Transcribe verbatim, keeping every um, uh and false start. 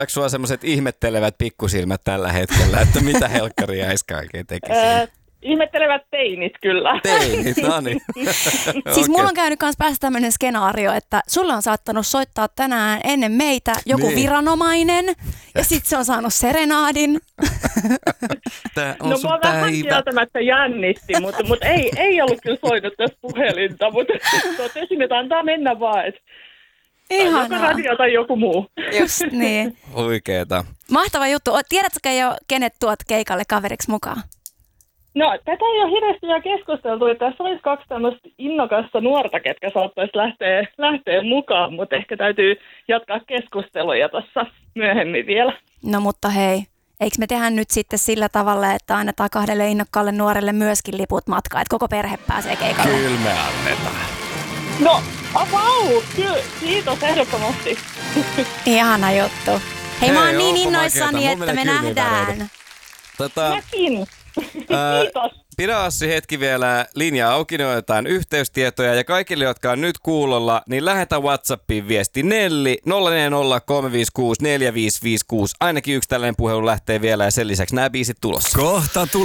sulla semmoiset ihmettelevät pikkusilmät tällä hetkellä, että mitä helkkari Jaiska oikein tekisi? Ihmettelevät teinit kyllä. Teinit, no niin. Siis mulla on käynyt myös päästä tämmöinen skenaario, että sulla on saattanut soittaa tänään ennen meitä joku niin. viranomainen ja sit se on saanut serenaadin. Tää on no sun mua päivä. vähän kieltämättä jännitti, mutta, mutta ei, ei ollut kyllä soinut tästä puhelinta, mutta totesin, että antaa mennä vaan, että Ihanaa. Joka radio tai joku muu. Just niin. Huikeeta. Mahtava juttu. Tiedätkö jo, kenet tuot keikalle kaveriksi mukaan? No, tätä ei ole hirveästi vielä keskusteltu, että tässä olisi kaksi tämmöistä innokasta nuorta, ketkä saattaisi lähteä, lähteä mukaan, mutta ehkä täytyy jatkaa keskusteluja tuossa myöhemmin vielä. No mutta hei, eikö me tehdä nyt sitten sillä tavalla, että annetaan kahdelle innokkaalle nuorelle myöskin liput matkaan, että koko perhe pääsee keikalle? Kyllä me annetaan. No, vau, kyllä, kiitos ehdottomasti. Ihana juttu. Hei, Hei, mä oon niin onpa innoissani, makeeta. että Mulla me menee nähdään. kylmiä Tota, Mäkin. ää, Kiitos. pidä Assi hetki vielä linja auki, ne otetaan yhteystietoja ja kaikille, jotka on nyt kuulolla, niin lähetä WhatsAppiin viesti Nelli nolla neljä nolla kolme viisi kuusi neljä viisi viisi kuusi. Ainakin yksi tällainen puhelu lähtee vielä ja sen lisäksi nämä biisit tulossa. Kohta